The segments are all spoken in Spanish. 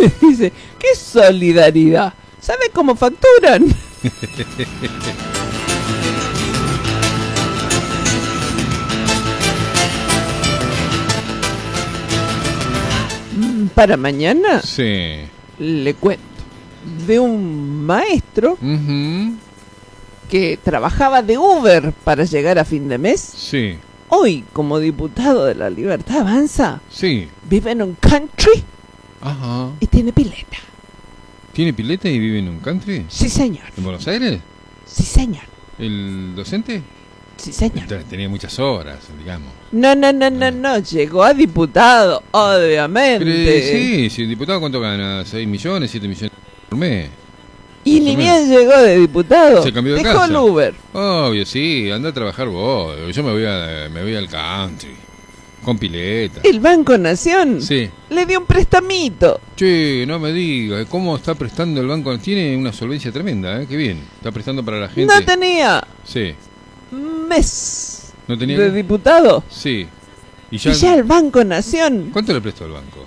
Dice, ¿qué solidaridad? ¿Sabe cómo facturan? Para mañana Sí. le cuento de un maestro que trabajaba de Uber para llegar a fin de mes. Sí. Hoy, como diputado de la Libertad Avanza, Sí. vive en un country Ajá. y tiene pileta. ¿Tiene pileta y vive en un country? Sí, señor. ¿En Buenos Aires? Sí, señor. ¿El docente? Sí, señor. Tenía muchas horas, digamos. No. Llegó a diputado, obviamente. Pero, sí, el diputado ¿cuánto gana? ¿6 millones, 7 millones por mes? Y ni bien llegó de diputado. Se cambió de dejó casa. el Uber. Obvio, sí, anda a trabajar vos. Yo me voy al country. Con pileta. El Banco Nación Sí. le dio un prestamito. Che, no me digas, ¿cómo está prestando el banco? Tiene una solvencia tremenda, ¿eh? Qué bien. Está prestando para la gente. No tenía Sí. mes ¿No tenía de qué? diputado. Sí. Y ya el Banco Nación, ¿Cuánto le prestó el banco?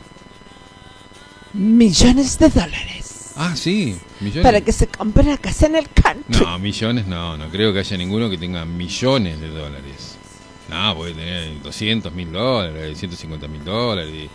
millones de dólares. Ah, sí. ¿Millones? Para que se compre una casa en el country. No, millones no. No creo que haya ninguno que tenga millones de dólares. No, puede tener $200.000, $150.000,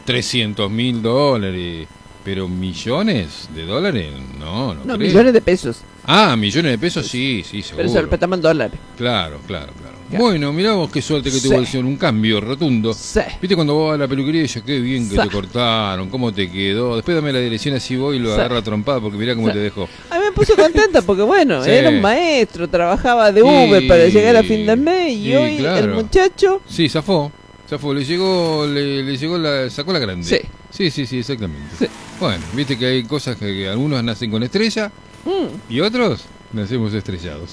$300.000. Pero millones de dólares, no creo. Millones de pesos. Ah, millones de pesos, sí, seguro. Pero se lo prestamos en dólares. Claro. Ya. Bueno, mirá vos qué suerte que tuvo el señor, un cambio rotundo. Sí. Viste cuando vos vas a la peluquería y dices, qué bien que Sí. te cortaron, cómo te quedó. Después dame la dirección así voy y lo Sí. agarra a trompada porque mirá cómo Sí. te dejó. A mí me puso contenta porque, bueno, Sí. era un maestro, trabajaba de Sí. Uber para llegar a fin de mes y Sí, hoy claro. el muchacho... Sí, zafó, le llegó sacó la grande. Sí, exactamente. Sí. Bueno, viste que hay cosas que algunos nacen con estrella y otros nacemos estrellados.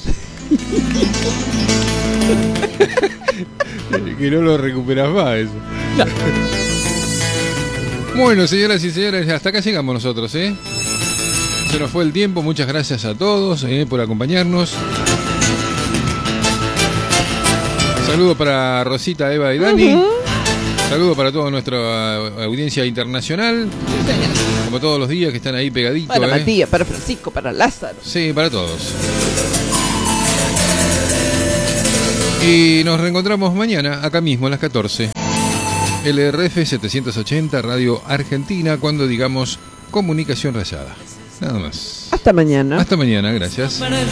Que no lo recuperas más eso. No. Bueno, señoras y señores, hasta acá llegamos nosotros, ¿eh? Se nos fue el tiempo, muchas gracias a todos por acompañarnos. Saludo para Rosita, Eva y Dani. Saludo para toda nuestra audiencia internacional. Como todos los días que están ahí pegaditos. Para Matías, para Francisco, para Lázaro. Sí, para todos. Y nos reencontramos mañana, acá mismo, a las 14. LRF 780, Radio Argentina, cuando digamos Comunicación Rayada. Nada más. Hasta mañana. Hasta mañana, gracias.